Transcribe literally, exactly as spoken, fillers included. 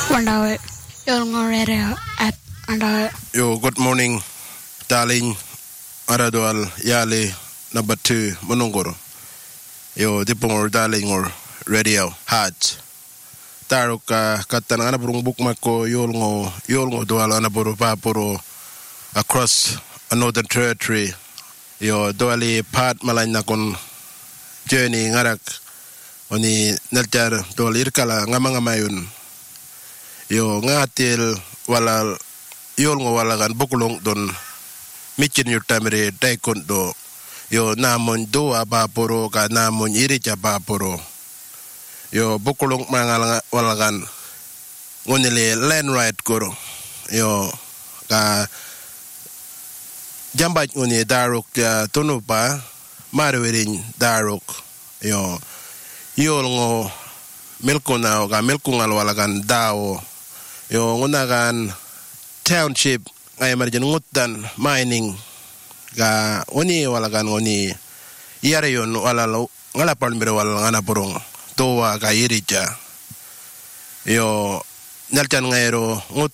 Wandawe, Yolngo Radio at Andawe. Yo, good morning, darling. Aradual Yali number two, Monongoro. Yo, Dipongor darling or radio hat. Taruka Katanana Burung Bukmako, Yolngo, Yolngo Dual Anaburu Papuro across a northern territory. Yo, Duali Pat Malanakon journey Ngarak Oni Neltar Dolirkala Ngamangamayon. Yo ngatil wala Yolngo walagan bukulong don michin yutamere daikon do yo namon doa baporo ka namon iricha baporo yo bukulong mangal walagan ngonile land right koro yo ka jambat ngoni daruk ya tunupa marwerin daruk yo Yolngo melkona ga melkungal walagan dao yo ngunagan township ay marjan ngutan mining ga oni walagan oni yare yon wala ngala palmire wala ngana porong towa ga iricha yo naltan ngairo ngut